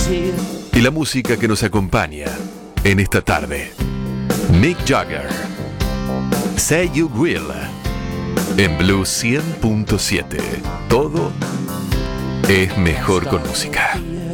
Y la música que nos acompaña en esta tarde. Mick Jagger, Say You Will, en Blue 100.7. Todo es mejor con música.